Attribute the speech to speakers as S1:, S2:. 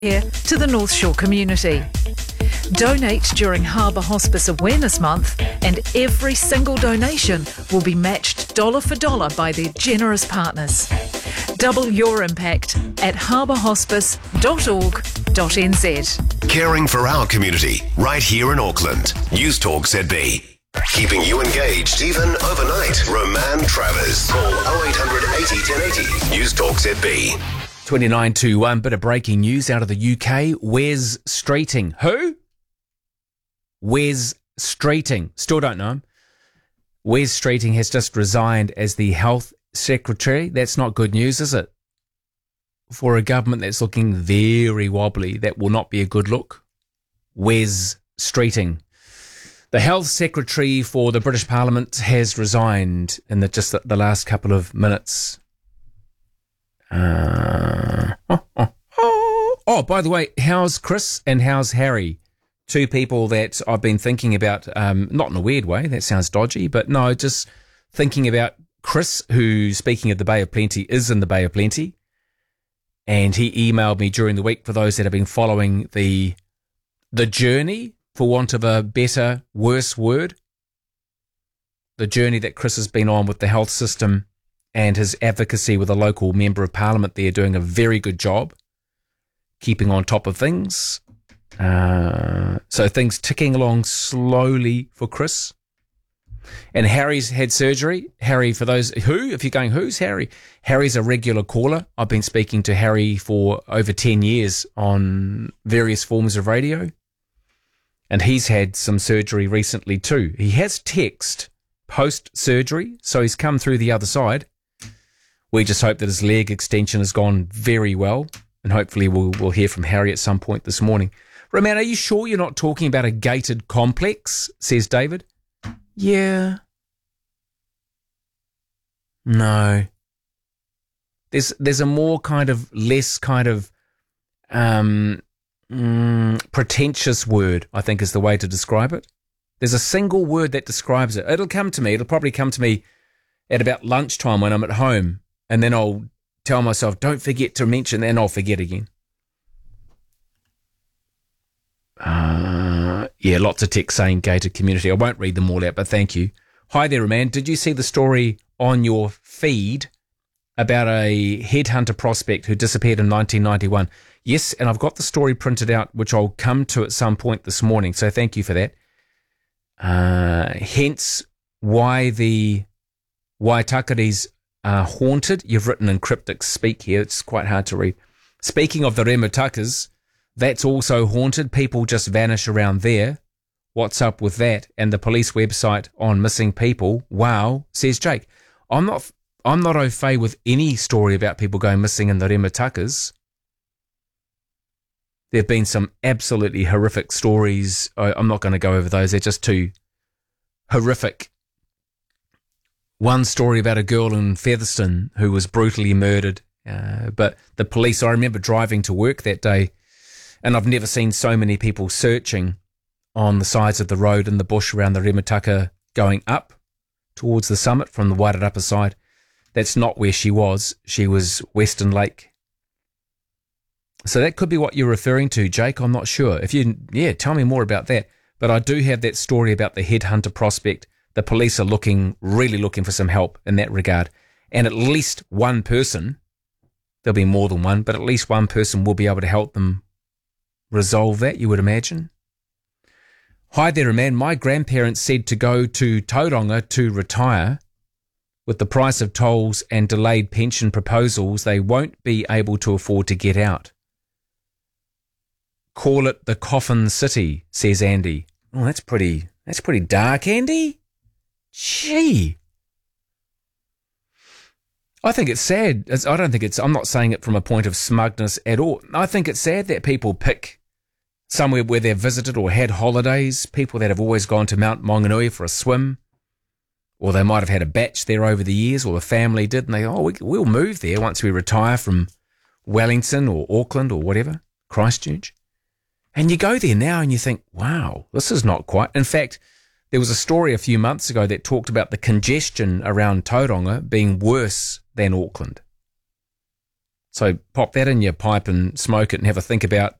S1: here to the North Shore community. Donate during Harbour Hospice Awareness Month and every single donation will be matched dollar for dollar by their generous partners. Double your impact at harbourhospice.org.nz.
S2: Caring for our community right here in Auckland. News Talk ZB. Keeping you engaged even overnight. Roman Travers. Call 0800 80 1080. News Talk ZB.
S3: 29 to 1, bit of breaking news out of the UK. Wes Streeting. Who? Wes Streeting. Still don't know him. Wes Streeting has just resigned as the Health Secretary. That's not good news, is it? For a government that's looking very wobbly, that will not be a good look. Wes Streeting. The Health Secretary for the British Parliament has resigned in just the last couple of minutes. By the way, how's Chris and how's Harry? Two people that I've been thinking about, not in a weird way, that sounds dodgy, but no, just thinking about Chris, who, speaking of the Bay of Plenty, is in the Bay of Plenty. And he emailed me during the week, for those that have been following the journey, for want of a better, worse word, the journey that Chris has been on with the health system and his advocacy with a local member of parliament there, doing a very good job, keeping on top of things. So things ticking along slowly for Chris. And Harry's had surgery. Harry, for those if you're going, who's Harry? Harry's a regular caller. I've been speaking to Harry for over 10 years on various forms of radio. And he's had some surgery recently too. He has text post-surgery, so he's come through the other side. We just hope that his leg extension has gone very well, and hopefully we'll hear from Harry at some point this morning. Roman, are you sure you're not talking about a gated complex, says David? Yeah. No. There's a more less pretentious word, I think is the way to describe it. There's a single word that describes it. It'll probably come to me at about lunchtime when I'm at home. And then I'll tell myself, don't forget to mention, and I'll forget again. Lots of text saying gated community. I won't read them all out, but thank you. Hi there, man. Did you see the story on your feed about a headhunter prospect who disappeared in 1991? Yes, and I've got the story printed out, which I'll come to at some point this morning, so thank you for that. Hence why the Waitakaris are haunted. You've written in cryptic speak here. It's quite hard to read. Speaking of the Remutakas, that's also haunted. People just vanish around there. What's up with that? And the police website on missing people. Wow, says Jake. I'm not au fait with any story about people going missing in the Remutakas. There have been some absolutely horrific stories. I'm not going to go over those. They're just too horrific. One story about a girl in Featherston who was brutally murdered. But the police, I remember driving to work that day, and I've never seen so many people searching on the sides of the road in the bush around the Remutaka going up towards the summit from the Wairarapa side. That's not where she was. She was Western Lake. So that could be what you're referring to, Jake. I'm not sure. Tell me more about that. But I do have that story about the headhunter prospect. The police are really looking for some help in that regard. And at least one person, there'll be more than one, but at least one person will be able to help them resolve that, you would imagine. Hi there, man. My grandparents said to go to Tauranga to retire. With the price of tolls and delayed pension proposals, they won't be able to afford to get out. Call it the Coffin City, says Andy. Oh, that's pretty dark, Andy. Gee. I think it's sad. I'm not saying it from a point of smugness at all. I think it's sad that people pick somewhere where they've visited or had holidays, people that have always gone to Mount Maunganui for a swim, or they might have had a batch there over the years, or the family did, and we'll move there once we retire from Wellington or Auckland or whatever, Christchurch. And you go there now and you think, wow, this is not quite. In fact, there was a story a few months ago that talked about the congestion around Tauranga being worse than Auckland. So pop that in your pipe and smoke it and have a think about